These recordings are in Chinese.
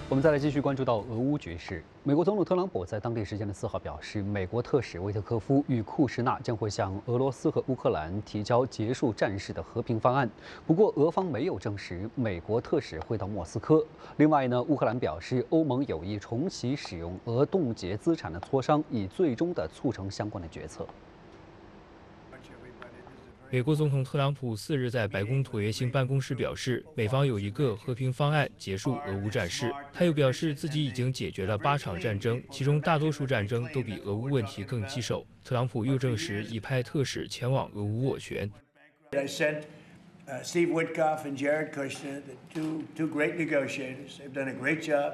我们再来继续关注到俄乌局势。美国总统特朗普在当地时间的4号表示，美国特使维特科夫与库什纳将会向俄罗斯和乌克兰提交结束战事的和平方案。不过，俄方没有证实美国特使会到莫斯科。另外呢，乌克兰表示，欧盟有意重启使用俄冻结资产的磋商，以最终的促成相关的决策。 美国总统特朗普4日在白宫椭圆形办公室表示，美方有一个和平方案结束俄乌战事。他又表示，自己已经解决了8场战争，其中大多数战争都比俄乌问题更棘手。特朗普又证实已派特使前往俄乌斡旋。 Steve Witkoff and Jared Kushner, two great negotiators. They've done a great job,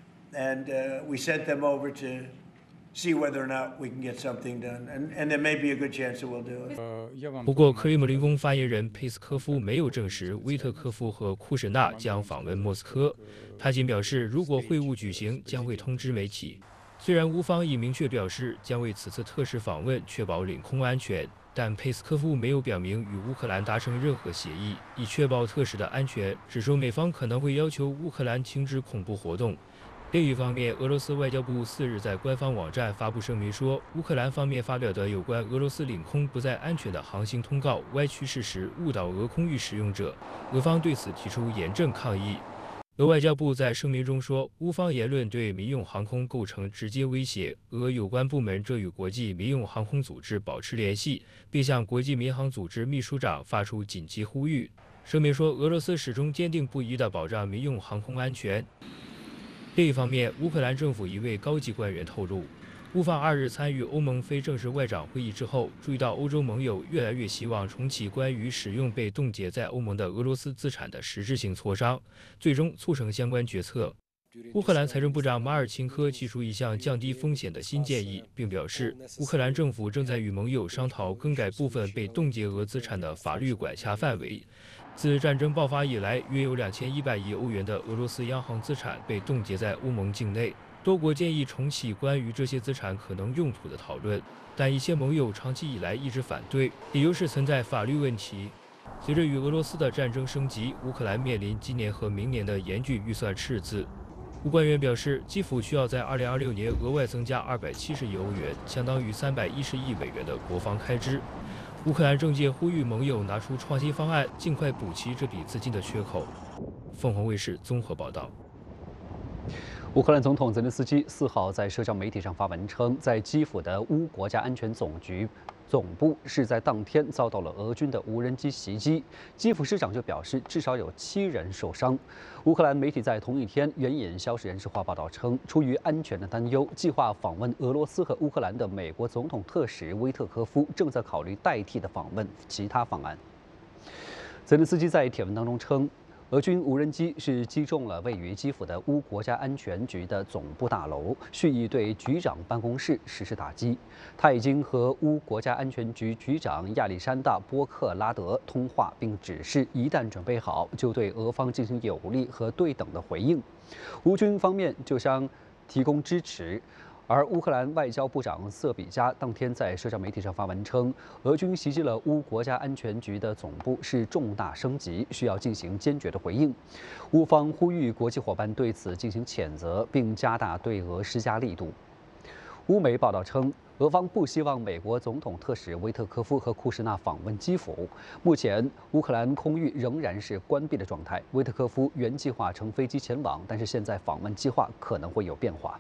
and we sent them over to see whether or not we can get something done, and there may be a good chance that we'll do it. 不过，克里姆林宫发言人佩斯科夫没有证实威特科夫和库什纳将访问莫斯科。他仅表示，如果会晤举行，将会通知媒体。虽然乌方已明确表示将为此次特使访问确保领空安全，但佩斯科夫没有表明与乌克兰达成任何协议，以确保特使的安全，只说美方可能会要求乌克兰停止恐怖活动。 另一方面，俄罗斯外交部4日在官方网站发布声明说，乌克兰方面发表的有关俄罗斯领空不再安全的航行通告歪曲事实，误导俄空域使用者，俄方对此提出严正抗议。俄外交部在声明中说，乌方言论对民用航空构成直接威胁，俄有关部门正与国际民用航空组织保持联系，并向国际民航组织秘书长发出紧急呼吁。声明说，俄罗斯始终坚定不移地保障民用航空安全。 另一方面，乌克兰政府一位高级官员透露，乌方2日参与欧盟非正式外长会议之后，注意到欧洲盟友越来越希望重启关于使用被冻结在欧盟的俄罗斯资产的实质性磋商，最终促成相关决策。乌克兰财政部长马尔钦科提出一项降低风险的新建议，并表示，乌克兰政府正在与盟友商讨更改部分被冻结俄资产的法律管辖范围。 自战争爆发以来，约有2100亿欧元的俄罗斯央行资产被冻结在欧盟境内。多国建议重启关于这些资产可能用途的讨论，但一些盟友长期以来一直反对，理由是存在法律问题。随着与俄罗斯的战争升级，乌克兰面临今年和明年的严峻预算赤字。乌官员表示，基辅需要在2026年额外增加270亿欧元，相当于310亿美元的国防开支。 乌克兰政界呼吁盟友拿出创新方案，尽快补齐这笔资金的缺口。凤凰卫视综合报道。 乌克兰总统泽连斯基4号在社交媒体上发文称，在基辅的乌国家安全总局总部是在当天遭到了俄军的无人机袭击。基辅市长就表示，至少有7人受伤。乌克兰媒体在同一天援引消息人士话报道称，出于安全的担忧，计划访问俄罗斯和乌克兰的美国总统特使威特科夫正在考虑代替的访问其他方案。泽连斯基在帖文当中称， 俄军无人机是击中了位于基辅的乌国家安全局的总部大楼，蓄意对局长办公室实施打击。他已经和乌国家安全局局长亚历山大·波克拉德通话，并指示一旦准备好，就对俄方进行有力和对等的回应。乌军方面就将提供支持。 而乌克兰外交部长瑟比加当天在社交媒体上发文称，俄军袭击了乌国家安全局的总部是重大升级，需要进行坚决的回应。乌方呼吁国际伙伴对此进行谴责，并加大对俄施加力度。乌媒报道称，俄方不希望美国总统特使维特科夫和库什纳访问基辅。目前，乌克兰空域仍然是关闭的状态。维特科夫原计划乘飞机前往，但是现在访问计划可能会有变化。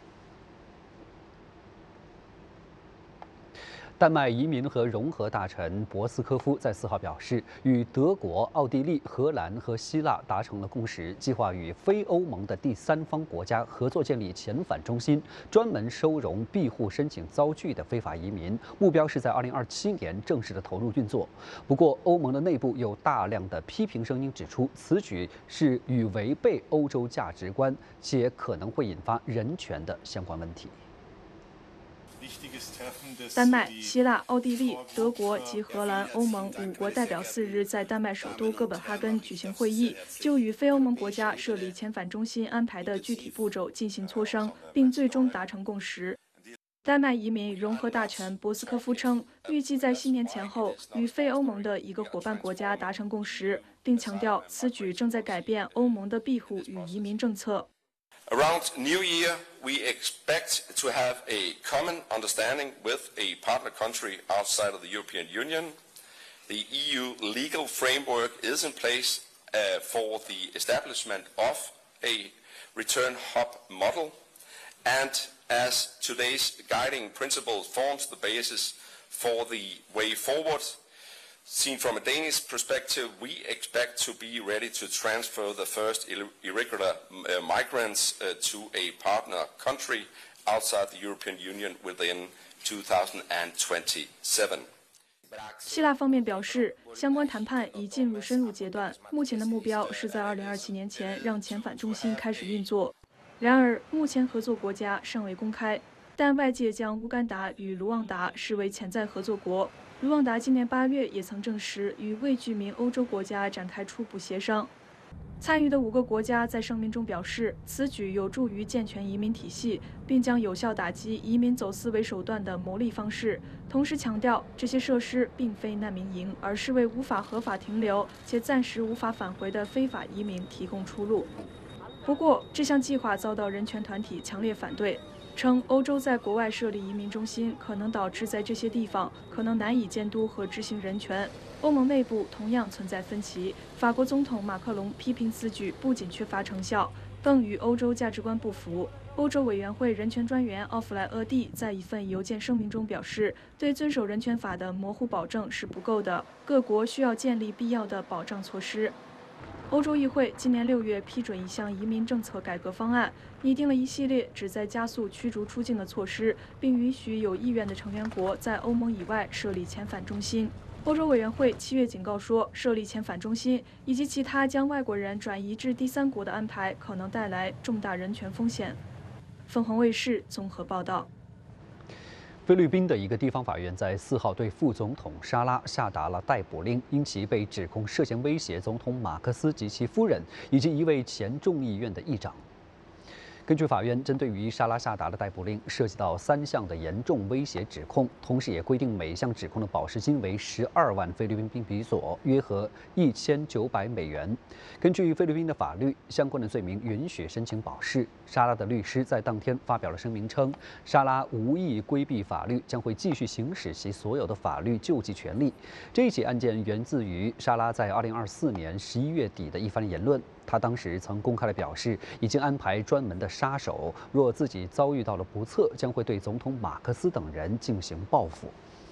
丹麦移民和融合大臣博斯科夫在4号表示，与德国、奥地利、荷兰和希腊达成了共识，计划与非欧盟的第三方国家合作建立遣返中心，专门收容庇护申请遭拒的非法移民，目标是在2027年正式的投入运作。不过，欧盟的内部有大量的批评声音指出，此举是与违背欧洲价值观，且可能会引发人权的相关问题。 丹麦、希腊、奥地利、德国及荷兰、欧盟5国代表4日在丹麦首都哥本哈根举行会议，就与非欧盟国家设立遣返中心安排的具体步骤进行磋商，并最终达成共识。丹麦移民融合大臣博斯科夫称，预计在新年前后与非欧盟的一个伙伴国家达成共识，并强调此举正在改变欧盟的庇护与移民政策。 Around New Year, we expect to have a common understanding with a partner country outside of the European Union. The EU legal framework is in place for the establishment of a return hub model, and as today's guiding principle forms the basis for the way forward, seen from a Danish perspective, we expect to be ready to transfer the first irregular migrants to a partner country outside the European Union within 2027. 希腊方面表示，相关谈判已进入深入阶段，目前的目标是在2027年前让遣返中心开始运作。然而，目前合作国家尚未公开，但外界将乌干达与卢旺达视为潜在合作国。卢旺达今年8月也曾证实与未具名欧洲国家展开初步协商。参与的5个国家在声明中表示，此举有助于健全移民体系，并将有效打击移民走私为手段的牟利方式。同时强调，这些设施并非难民营，而是为无法合法停留且暂时无法返回的非法移民提供出路。不过，这项计划遭到人权团体强烈反对，称欧洲在国外设立移民中心可能导致在这些地方可能难以监督和执行人权。欧盟内部同样存在分歧。法国总统马克龙批评此举不仅缺乏成效，更与欧洲价值观不符。欧洲委员会人权专员奥弗莱厄蒂在一份邮件声明中表示，对遵守人权法的模糊保证是不够的，各国需要建立必要的保障措施。欧洲议会今年6月批准一项移民政策改革方案，拟定了一系列旨在加速驱逐出境的措施，并允许有意愿的成员国在欧盟以外设立遣返中心。欧洲委员会7月警告说，设立遣返中心以及其他将外国人转移至第三国的安排可能带来重大人权风险。凤凰卫视综合报道。 菲律宾的一个地方法院在4号对副总统沙拉下达了逮捕令，因其被指控涉嫌威胁总统马克思及其夫人以及一位前众议院的议长。根据法院针对于沙拉下达的逮捕令，涉及到3项的严重威胁指控，同时也规定每项指控的保释金为12万菲律宾币比索，约合1900美元。根据菲律宾的法律，相关的罪名允许申请保释。沙拉的律师在当天发表了声明称，沙拉无意规避法律，将会继续行使其所有的法律救济权利。这一起案件源自于沙拉在2024年11月底的一番言论。他当时曾公开地表示，已经安排专门的杀手，若自己遭遇到了不测，将会对总统马克思等人进行报复。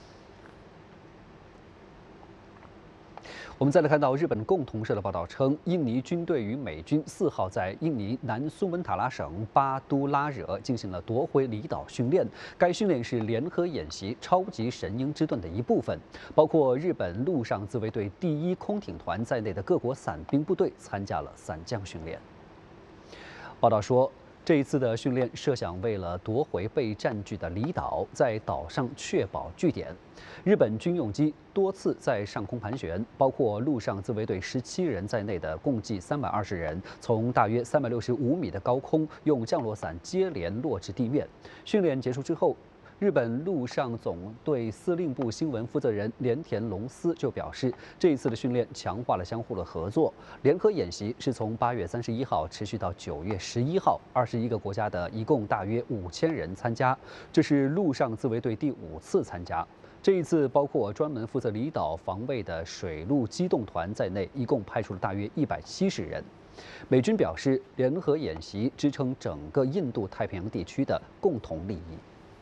我们再来看到日本共同社的报道称，印尼军队与美军4号在印尼南苏门答腊省巴都拉惹进行了夺回离岛训练。该训练是联合演习超级神鹰之盾的一部分，包括日本陆上自卫队第1空挺团在内的各国伞兵部队参加了伞降训练。报道说，这一次的训练设想为了夺回被占据的离岛，在岛上确保据点。日本军用机多次在上空盘旋，包括陆上自卫队17人在内的共计320人，从大约365米的高空用降落伞接连落至地面。训练结束之后，日本陆上总队司令部新闻负责人连田龙司就表示，这一次的训练强化了相互的合作。联合演习是从8月31号持续到9月11号，21个国家的一共大约5000人参加，这是陆上自卫队第5次参加。这一次包括专门负责离岛防卫的水陆机动团在内，一共派出了大约170人。美军表示，联合演习支撑整个印度太平洋地区的共同利益。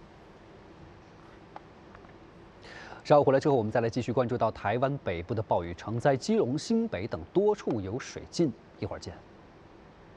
稍后回来之后，我们再来继续关注到台湾北部的暴雨成灾，基隆、新北等多处有水浸。一会儿见。